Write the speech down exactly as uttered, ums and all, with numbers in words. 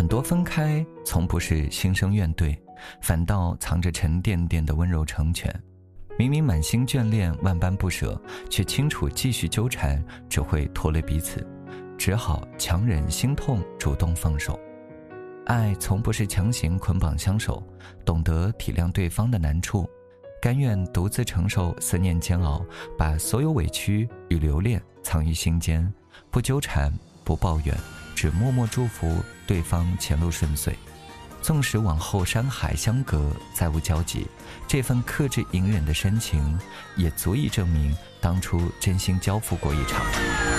很多分开从不是心生怨怼，反倒藏着沉甸甸的温柔成全。明明满心眷恋，万般不舍，却清楚继续纠缠只会拖累彼此，只好强忍心痛，主动放手。爱从不是强行捆绑相守，懂得体谅对方的难处，甘愿独自承受思念煎熬，把所有委屈与留恋藏于心间，不纠缠，不抱怨，只默默祝福对方前路顺遂。纵使往后山海相隔，再无交集，这份克制隐忍的深情，也足以证明当初真心交付过一场。